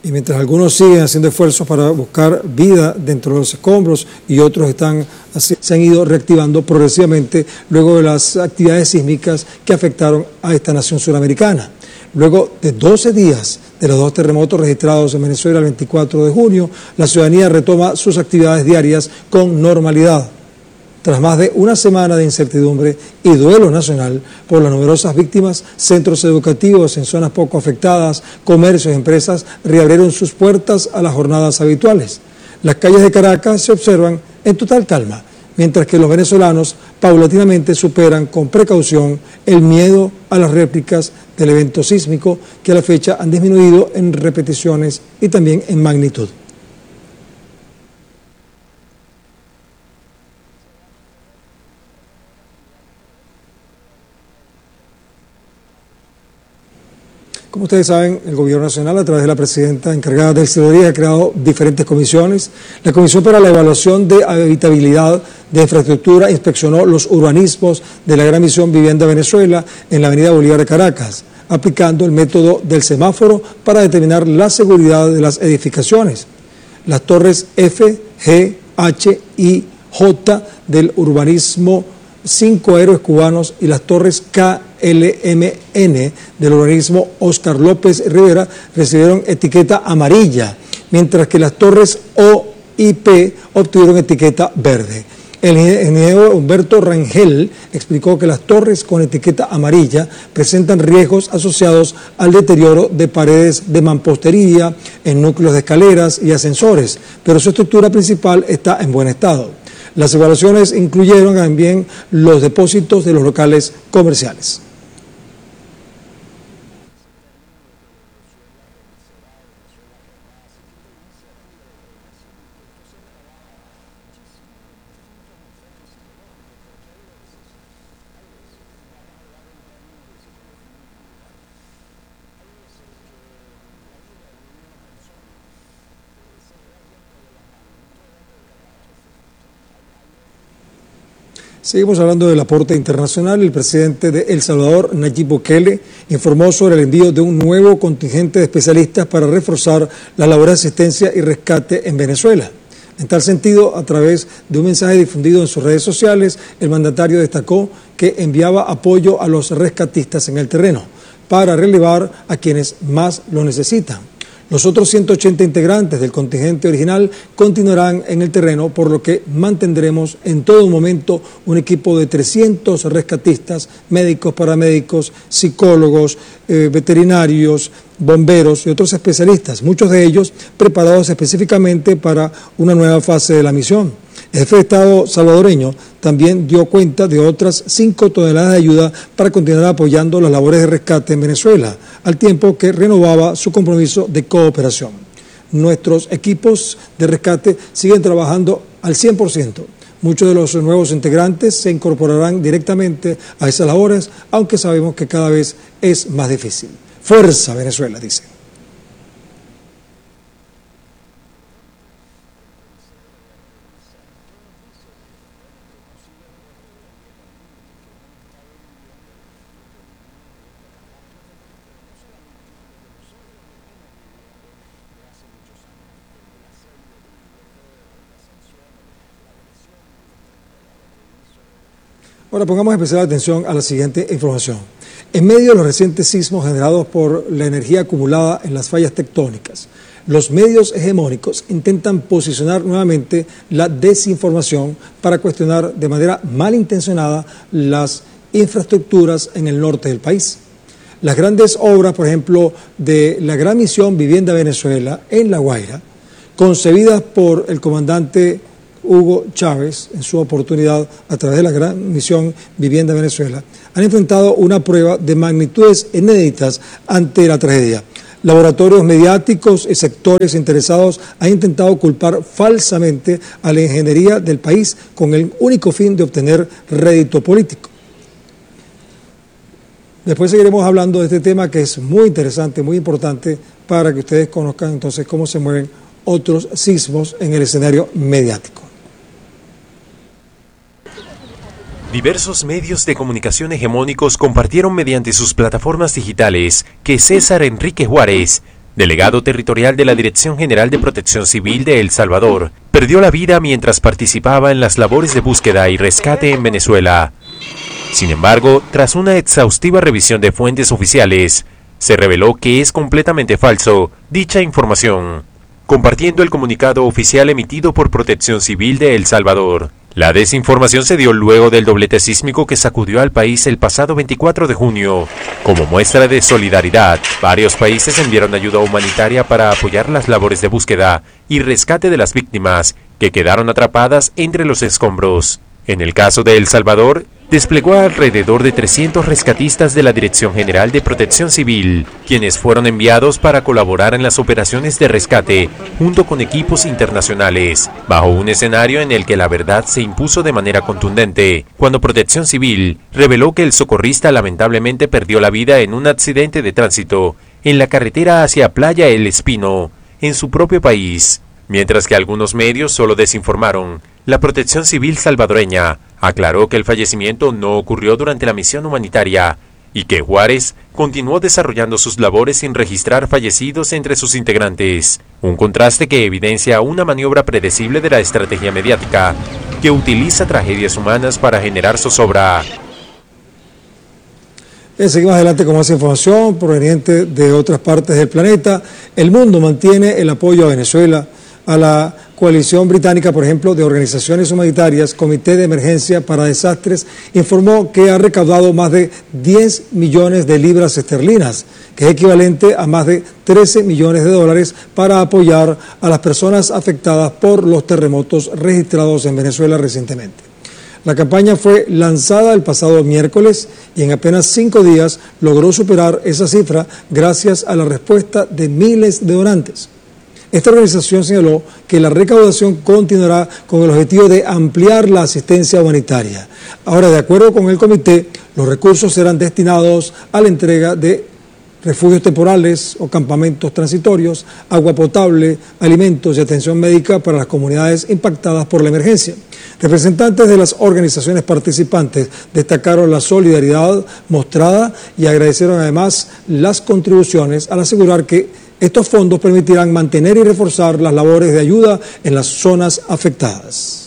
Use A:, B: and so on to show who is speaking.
A: Y mientras algunos siguen haciendo esfuerzos para buscar vida dentro de los escombros y otros se han ido reactivando progresivamente luego de las actividades sísmicas que afectaron a esta nación suramericana. Luego de 12 días de los 2 terremotos registrados en Venezuela el 24 de junio, la ciudadanía retoma sus actividades diarias con normalidad. Tras más de una semana de incertidumbre y duelo nacional por las numerosas víctimas, centros educativos en zonas poco afectadas, comercios y empresas reabrieron sus puertas a las jornadas habituales. Las calles de Caracas se observan en total calma, mientras que los venezolanos paulatinamente superan con precaución el miedo a las réplicas del evento sísmico que a la fecha han disminuido en repeticiones y también en magnitud. Como ustedes saben, el Gobierno Nacional, a través de la presidenta encargada del Secretaría, ha creado diferentes comisiones. La Comisión para la Evaluación de Habitabilidad de Infraestructura inspeccionó los urbanismos de la Gran Misión Vivienda Venezuela en la avenida Bolívar de Caracas, aplicando el método del semáforo para determinar la seguridad de las edificaciones. Las torres F, G, H y J del urbanismo 5 héroes cubanos y las torres KLMN del urbanismo Oscar López Rivera recibieron etiqueta amarilla, mientras que las torres O y P obtuvieron etiqueta verde. El ingeniero Humberto Rangel explicó que las torres con etiqueta amarilla presentan riesgos asociados al deterioro de paredes de mampostería, en núcleos de escaleras y ascensores, pero su estructura principal está en buen estado. Las evaluaciones incluyeron también los depósitos de los locales comerciales. Seguimos hablando del aporte internacional. El presidente de El Salvador, Nayib Bukele, informó sobre el envío de un nuevo contingente de especialistas para reforzar la labor de asistencia y rescate en Venezuela. En tal sentido, a través de un mensaje difundido en sus redes sociales, el mandatario destacó que enviaba apoyo a los rescatistas en el terreno para relevar a quienes más lo necesitan. Los otros 180 integrantes del contingente original continuarán en el terreno, por lo que mantendremos en todo momento un equipo de 300 rescatistas, médicos, paramédicos, psicólogos, veterinarios, bomberos y otros especialistas, muchos de ellos preparados específicamente para una nueva fase de la misión. El jefe de Estado salvadoreño también dio cuenta de otras 5 toneladas de ayuda para continuar apoyando las labores de rescate en Venezuela, al tiempo que renovaba su compromiso de cooperación. Nuestros equipos de rescate siguen trabajando al 100%. Muchos de los nuevos integrantes se incorporarán directamente a esas labores, aunque sabemos que cada vez es más difícil. Fuerza Venezuela, dice. Ahora pongamos especial atención a la siguiente información. En medio de los recientes sismos generados por la energía acumulada en las fallas tectónicas, los medios hegemónicos intentan posicionar nuevamente la desinformación para cuestionar de manera malintencionada las infraestructuras en el norte del país. Las grandes obras, por ejemplo, de la Gran Misión Vivienda Venezuela en La Guaira, concebidas por el comandante Hugo Chávez, en su oportunidad, a través de la Gran Misión Vivienda Venezuela, han enfrentado una prueba de magnitudes inéditas ante la tragedia. Laboratorios mediáticos y sectores interesados han intentado culpar falsamente a la ingeniería del país con el único fin de obtener rédito político. Después seguiremos hablando de este tema que es muy interesante, muy importante, para que ustedes conozcan entonces cómo se mueven otros sismos en el escenario mediático.
B: Diversos medios de comunicación hegemónicos compartieron mediante sus plataformas digitales que César Enrique Juárez, delegado territorial de la Dirección General de Protección Civil de El Salvador, perdió la vida mientras participaba en las labores de búsqueda y rescate en Venezuela. Sin embargo, tras una exhaustiva revisión de fuentes oficiales, se reveló que es completamente falso dicha información, compartiendo el comunicado oficial emitido por Protección Civil de El Salvador. La desinformación se dio luego del doblete sísmico que sacudió al país el pasado 24 de junio. Como muestra de solidaridad, varios países enviaron ayuda humanitaria para apoyar las labores de búsqueda y rescate de las víctimas que quedaron atrapadas entre los escombros. En el caso de El Salvador, desplegó alrededor de 300 rescatistas de la Dirección General de Protección Civil, quienes fueron enviados para colaborar en las operaciones de rescate junto con equipos internacionales, bajo un escenario en el que la verdad se impuso de manera contundente, cuando Protección Civil reveló que el socorrista lamentablemente perdió la vida en un accidente de tránsito en la carretera hacia Playa El Espino, en su propio país. Mientras que algunos medios solo desinformaron, la Protección Civil salvadoreña aclaró que el fallecimiento no ocurrió durante la misión humanitaria y que Juárez continuó desarrollando sus labores sin registrar fallecidos entre sus integrantes, un contraste que evidencia una maniobra predecible de la estrategia mediática que utiliza tragedias humanas para generar zozobra.
A: Seguimos adelante con más información proveniente de otras partes del planeta. El mundo mantiene el apoyo a Venezuela. A la coalición británica, por ejemplo, de organizaciones humanitarias, Comité de Emergencia para Desastres, informó que ha recaudado más de 10 millones de libras esterlinas, que es equivalente a más de 13 millones de dólares para apoyar a las personas afectadas por los terremotos registrados en Venezuela recientemente. La campaña fue lanzada el pasado miércoles y en apenas 5 días logró superar esa cifra gracias a la respuesta de miles de donantes. Esta organización señaló que la recaudación continuará con el objetivo de ampliar la asistencia humanitaria. Ahora, de acuerdo con el comité, los recursos serán destinados a la entrega de refugios temporales o campamentos transitorios, agua potable, alimentos y atención médica para las comunidades impactadas por la emergencia. Representantes de las organizaciones participantes destacaron la solidaridad mostrada y agradecieron además las contribuciones al asegurar que estos fondos permitirán mantener y reforzar las labores de ayuda en las zonas afectadas.